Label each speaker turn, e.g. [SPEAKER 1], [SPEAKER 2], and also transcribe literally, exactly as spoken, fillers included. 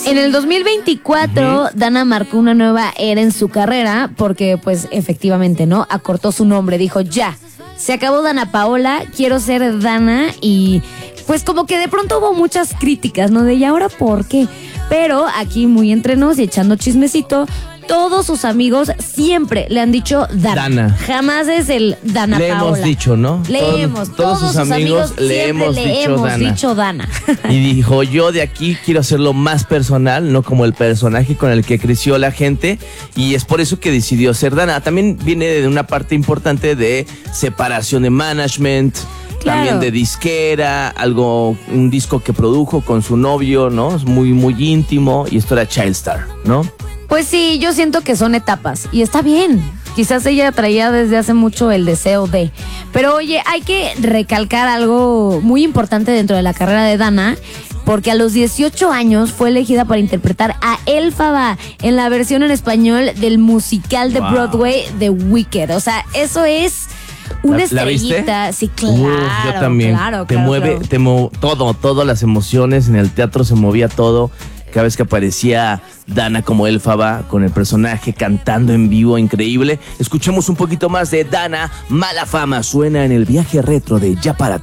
[SPEAKER 1] En el dos mil veinticuatro, uh-huh. Dana marcó una nueva era en su carrera porque, pues, efectivamente, ¿no? Acortó su nombre, dijo, ya, se acabó Dana Paola, quiero ser Dana y, pues, como que de pronto hubo muchas críticas, ¿no? De, ¿y ahora por qué? Pero aquí muy entre nos y echando chismecito, todos sus amigos siempre le han dicho Dana. Dana. Jamás es el Dana
[SPEAKER 2] le
[SPEAKER 1] Paola.
[SPEAKER 2] Le hemos dicho, ¿no?
[SPEAKER 1] Le
[SPEAKER 2] todos,
[SPEAKER 1] hemos.
[SPEAKER 2] Todos, todos sus amigos, amigos le hemos,
[SPEAKER 1] le
[SPEAKER 2] dicho,
[SPEAKER 1] hemos
[SPEAKER 2] Dana.
[SPEAKER 1] dicho Dana.
[SPEAKER 2] Y dijo, yo de aquí quiero hacerlo más personal, no como el personaje con el que creció la gente. Y es por eso que decidió ser Dana. También viene de una parte importante de separación de management. Claro. También de disquera, algo, un disco que produjo con su novio, ¿no? Es muy, muy íntimo. Y esto era Childstar, ¿no?
[SPEAKER 1] Pues sí, yo siento que son etapas y está bien. Quizás ella traía desde hace mucho el deseo de. Pero oye, hay que recalcar algo muy importante dentro de la carrera de Dana, porque a los dieciocho años fue elegida para interpretar a Elphaba en la versión en español del musical de wow. Broadway The Wicked. O sea, eso es una estrellita.
[SPEAKER 2] ¿La
[SPEAKER 1] sí, claro.
[SPEAKER 2] Uh, yo también.
[SPEAKER 1] Claro,
[SPEAKER 2] te
[SPEAKER 1] claro,
[SPEAKER 2] mueve,
[SPEAKER 1] claro.
[SPEAKER 2] te mo- todo, todas las emociones. En el teatro se movía todo. Cada vez que aparecía Dana como Elphaba con el personaje cantando en vivo, increíble. Escuchemos un poquito más de Dana. Mala Fama suena en el viaje retro de Ya Para